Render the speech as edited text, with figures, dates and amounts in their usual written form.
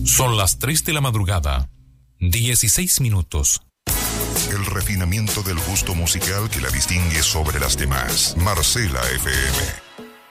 Son las 3 de la madrugada, 16 minutos. El refinamiento del gusto musical que la distingue sobre las demás. Marcela FM.